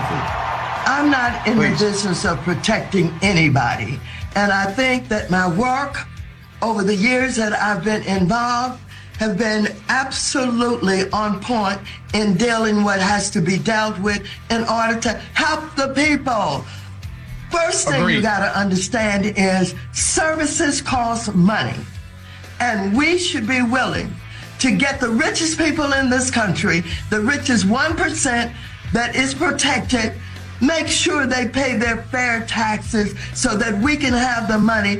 I'm not in Please. the business of protecting anybody. And I think that my work over the years that I've been involved have been absolutely on point in dealing what has to be dealt with in order to help the people. First thing you got to understand is services cost money. And we should be willing to get the richest people in this country, the richest 1% that is protected, make sure they pay their fair taxes so that we can have the money